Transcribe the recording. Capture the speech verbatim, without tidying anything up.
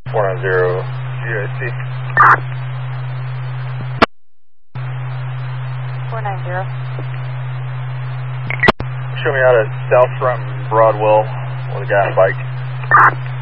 four nine zero G I C. four nine zero. Show me out at South Front Broadwell with a guy on a bike.